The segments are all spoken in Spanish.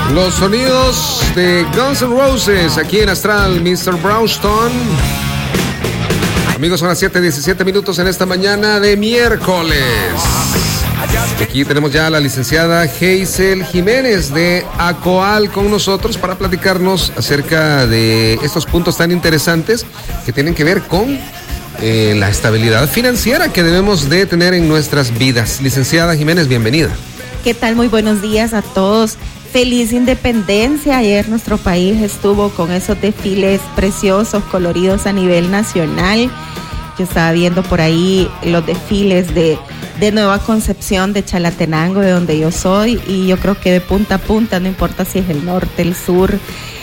Los sonidos de Guns N' Roses aquí en Astral, Mr. Brownstone. Amigos, son las 7:17 en esta mañana de miércoles. Aquí tenemos ya a la licenciada Hazel Jiménez de ACOAL con nosotros para platicarnos acerca de estos puntos tan interesantes que tienen que ver con la estabilidad financiera que debemos de tener en nuestras vidas. Licenciada Jiménez, bienvenida. ¿Qué tal? Muy buenos días a todos. Feliz Independencia. Ayer nuestro país estuvo con esos desfiles preciosos, coloridos a nivel nacional. Yo estaba viendo por ahí los desfiles de Nueva Concepción, de Chalatenango, de donde yo soy, y yo creo que de punta a punta, no importa si es el norte, el sur,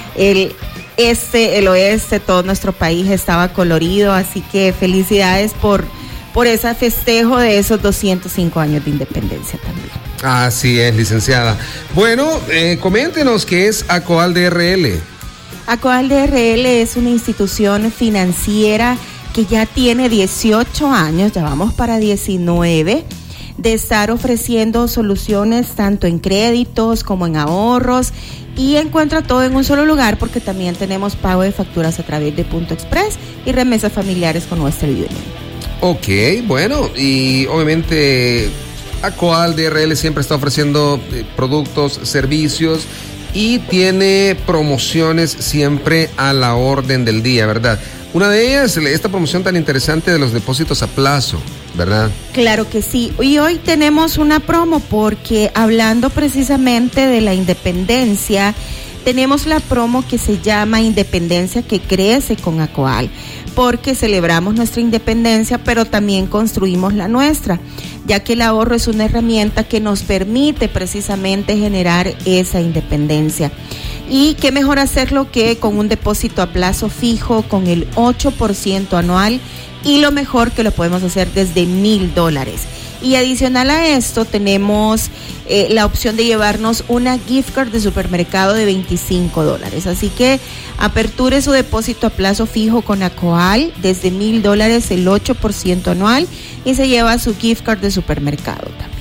el este, el oeste, todo nuestro país estaba colorido, así que felicidades por ese festejo de esos 205 años de independencia también. Así es, licenciada. Bueno, coméntenos qué es ACOAL DRL. ACOAL DRL es una institución financiera que ya tiene 18 años, ya vamos para 19, de estar ofreciendo soluciones tanto en créditos como en ahorros, y encuentra todo en un solo lugar porque también tenemos pago de facturas a través de Punto Express y remesas familiares con Western Union. Ok, bueno, y obviamente ACOAL DRL siempre está ofreciendo productos, servicios y tiene promociones siempre a la orden del día, ¿verdad? Una de ellas, esta promoción tan interesante de los depósitos a plazo, ¿verdad? Claro que sí. Y hoy tenemos una promo porque hablando precisamente de la independencia, tenemos la promo que se llama Independencia que Crece con ACOAL, porque celebramos nuestra independencia, pero también construimos la nuestra, ya que el ahorro es una herramienta que nos permite precisamente generar esa independencia. Y qué mejor hacerlo que con un depósito a plazo fijo con el 8% anual, y lo mejor que lo podemos hacer desde $1,000. Y adicional a esto tenemos la opción de llevarnos una gift card de supermercado de $25. Así que aperture su depósito a plazo fijo con ACOAL desde $1,000, el 8% anual, y se lleva su gift card de supermercado también.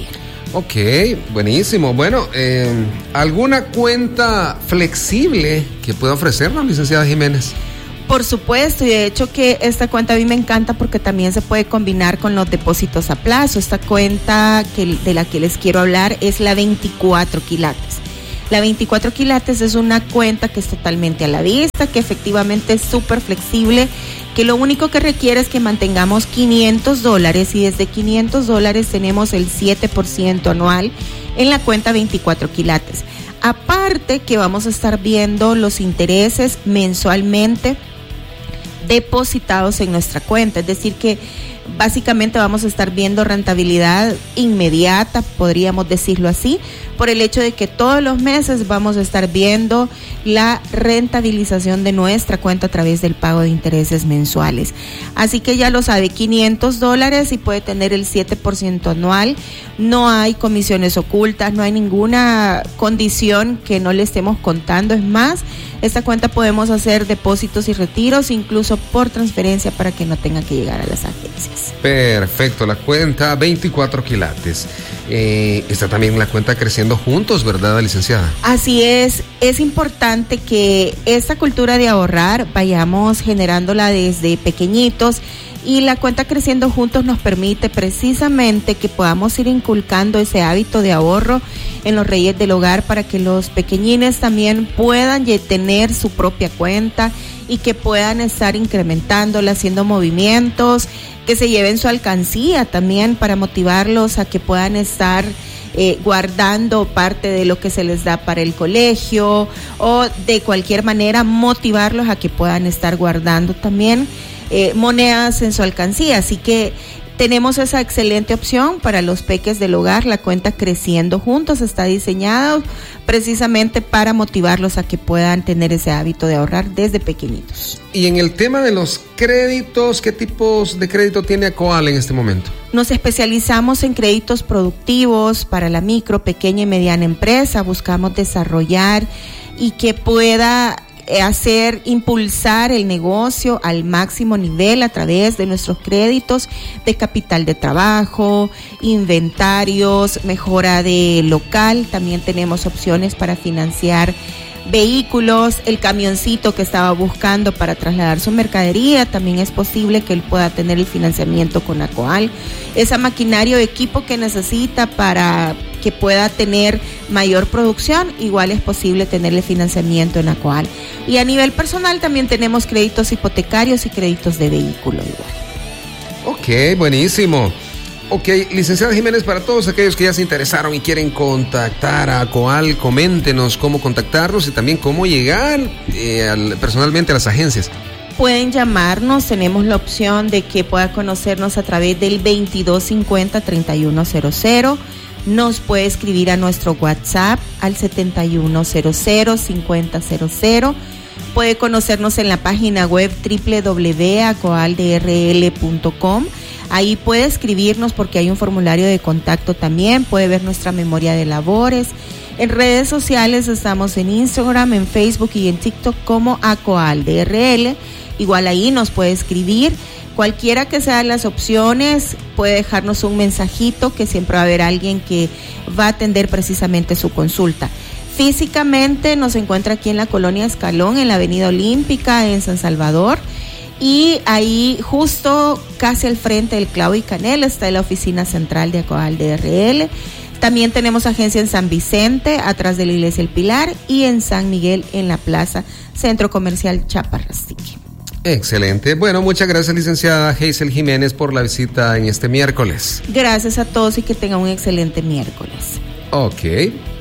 Ok, buenísimo. Bueno, ¿alguna cuenta flexible que pueda ofrecernos, licenciada Jiménez? Por supuesto, y de hecho que esta cuenta a mí me encanta porque también se puede combinar con los depósitos a plazo. Esta cuenta de la que les quiero hablar es la 24 quilates. La 24 quilates es una cuenta que es totalmente a la vista, que efectivamente es súper flexible, que lo único que requiere es que mantengamos $500, y desde $500 tenemos el 7% anual en la cuenta 24 quilates. Aparte que vamos a estar viendo los intereses mensualmente depositados en nuestra cuenta, es decir que básicamente vamos a estar viendo rentabilidad inmediata, podríamos decirlo así, por el hecho de que todos los meses vamos a estar viendo la rentabilización de nuestra cuenta a través del pago de intereses mensuales. Así que ya lo sabe, $500 y puede tener el 7% anual. No hay comisiones ocultas, no hay ninguna condición que no le estemos contando. Es más, esta cuenta podemos hacer depósitos y retiros, incluso por transferencia, para que no tenga que llegar a las agencias. Perfecto, la cuenta 24 quilates. Está también la cuenta Creciendo Juntos, ¿verdad, licenciada? Así es importante que esta cultura de ahorrar vayamos generándola desde pequeñitos, y la cuenta Creciendo Juntos nos permite precisamente que podamos ir inculcando ese hábito de ahorro en los reyes del hogar, para que los pequeñines también puedan tener su propia cuenta y que puedan estar incrementándola, haciendo movimientos, que se lleven su alcancía también para motivarlos a que puedan estar guardando parte de lo que se les da para el colegio, o de cualquier manera motivarlos a que puedan estar guardando también monedas en su alcancía. Así que tenemos esa excelente opción para los peques del hogar. La cuenta Creciendo Juntos está diseñada precisamente para motivarlos a que puedan tener ese hábito de ahorrar desde pequeñitos. Y en el tema de los créditos, ¿qué tipos de crédito tiene ACOAL en este momento? Nos especializamos en créditos productivos para la micro, pequeña y mediana empresa. Buscamos desarrollar y que pueda impulsar el negocio al máximo nivel a través de nuestros créditos de capital de trabajo, inventarios, mejora de local. También tenemos opciones para financiar vehículos, el camioncito que estaba buscando para trasladar su mercadería, también es posible que él pueda tener el financiamiento con Acoal. Esa maquinaria o equipo que necesita para que pueda tener mayor producción, igual es posible tenerle financiamiento en Acoal. Y a nivel personal también tenemos créditos hipotecarios y créditos de vehículo igual. Ok, buenísimo. Ok, licenciada Jiménez, para todos aquellos que ya se interesaron y quieren contactar a Acoal, coméntenos cómo contactarlos y también cómo llegar personalmente a las agencias. Pueden llamarnos, tenemos la opción de que pueda conocernos a través del 2250-3100. Nos puede escribir a nuestro WhatsApp al 7100-5000. Puede conocernos en la página web www.acoaldrl.com. Ahí puede escribirnos porque hay un formulario de contacto también, puede ver nuestra memoria de labores. En redes sociales estamos en Instagram, en Facebook y en TikTok como AcoalDRL. Igual ahí nos puede escribir. Cualquiera que sean las opciones, puede dejarnos un mensajito que siempre va a haber alguien que va a atender precisamente su consulta. Físicamente nos encuentra aquí en la Colonia Escalón, en la Avenida Olímpica, en San Salvador. Y ahí justo casi al frente del Clavo y Canela está la oficina central de Acoal DRL. También tenemos agencia en San Vicente, atrás de la Iglesia El Pilar, y en San Miguel, en la Plaza Centro Comercial Chaparrastique. Excelente. Bueno, muchas gracias, licenciada Hazel Jiménez, por la visita en este miércoles. Gracias a todos y que tengan un excelente miércoles. Ok.